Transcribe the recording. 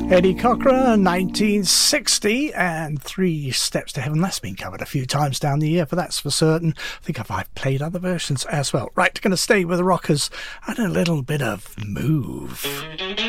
Eddie Cochran, 1960, and Three Steps to Heaven. That's been covered a few times down the year, but that's for certain. I think I've played other versions as well. Right, going to stay with the rockers and a little bit of Move.